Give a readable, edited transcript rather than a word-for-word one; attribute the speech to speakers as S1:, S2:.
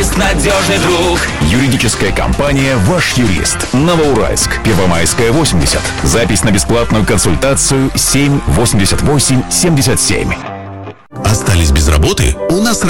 S1: юрист, надежный друг.
S2: Юридическая компания «Ваш юрист». Новоуральск, Первомайская, 80. Запись на бесплатную консультацию 7 88 77.
S3: Остались без работы? У нас